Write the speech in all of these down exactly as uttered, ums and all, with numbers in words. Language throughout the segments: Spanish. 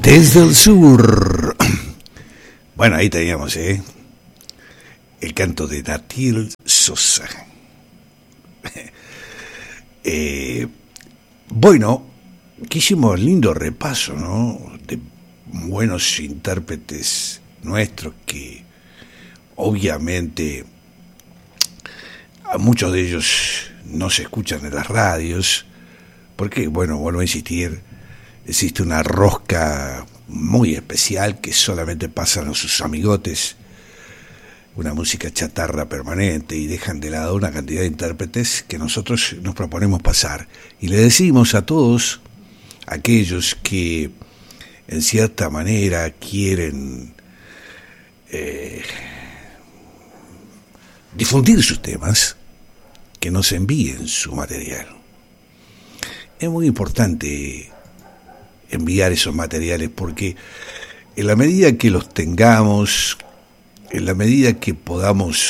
Desde el sur. Bueno, ahí teníamos, ¿eh? El canto de Natiel Sosa. eh, bueno, que hicimos lindo repaso, ¿no? De buenos intérpretes nuestros que obviamente a muchos de ellos no se escuchan en las radios, porque, bueno, vuelvo a insistir, existe una rosca muy especial que solamente pasan a sus amigotes, una música chatarra permanente, y dejan de lado una cantidad de intérpretes que nosotros nos proponemos pasar. Y le decimos a todos aquellos que en cierta manera quieren eh, difundir sus temas, que nos envíen su material. Es muy importante enviar esos materiales porque en la medida que los tengamos, en la medida que podamos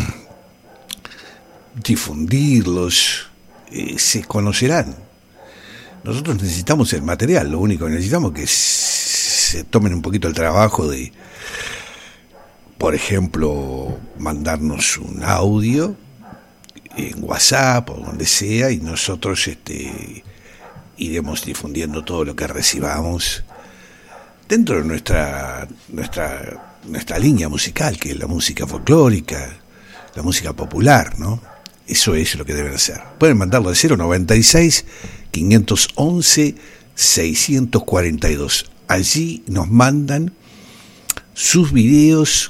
difundirlos, eh, se conocerán. Nosotros necesitamos el material, lo único que necesitamos es que se tomen un poquito el trabajo de, por ejemplo, mandarnos un audio en WhatsApp o donde sea, y nosotros este iremos difundiendo todo lo que recibamos dentro de nuestra nuestra nuestra línea musical, que es la música folclórica, la música popular, ¿no? Eso es lo que deben hacer. Pueden mandarlo al cero noventa y seis, quinientos once, seiscientos cuarenta y dos. Allí nos mandan sus videos,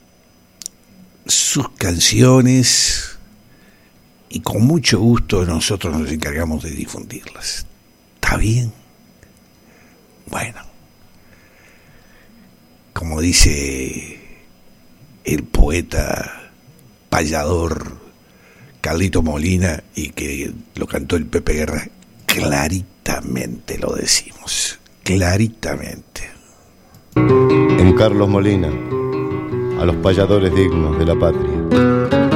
sus canciones, y con mucho gusto nosotros nos encargamos de difundirlas. ¿Está bien? Bueno, como dice el poeta payador Carlito Molina, y que lo cantó el Pepe Guerra, claritamente lo decimos, claritamente. En Carlos Molina, a los payadores dignos de la patria.